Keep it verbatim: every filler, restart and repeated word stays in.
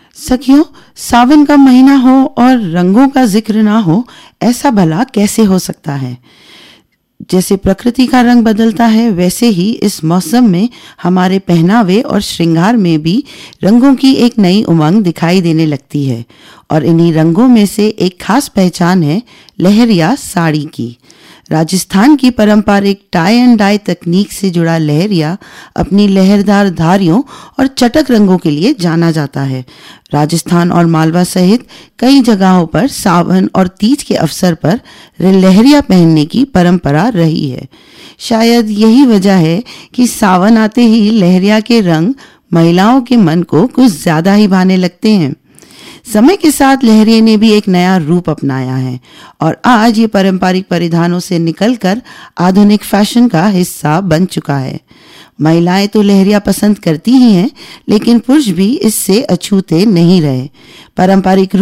सखियों, सावन का महीना हो और रंगों का जिक्र ना हो, ऐसा भला कैसे हो सकता है। जैसे प्रकृति का रंग बदलता है, वैसे ही इस मौसम में हमारे पहनावे और श्रृंगार में भी रंगों की एक नई उमंग दिखाई देने लगती है। और इन्हीं रंगों में से एक खास पहचान है लहरिया साड़ी की। राजस्थान की पारंपरिक टाई एंड डाई तकनीक से जुड़ा लहरिया अपनी लहरदार धारियों और चटक रंगों के लिए जाना जाता है। राजस्थान और मालवा सहित कई जगहों पर सावन और तीज के अवसर पर लहरिया पहनने की परंपरा रही है। शायद यही वजह है कि सावन आते ही लहरिया के रंग महिलाओं के मन को कुछ ज्यादा ही भाने लगते हैं। समय के साथ लहरिये ने भी एक नया रूप अपनाया है और आज ये पारंपरिक परिधानों से निकलकर आधुनिक फैशन का हिस्सा बन चुका है। महिलाएं तो लहरिया पसंद करती ही हैं, लेकिन पुरुष भी इससे अछूते नहीं रहे। पारंपरिक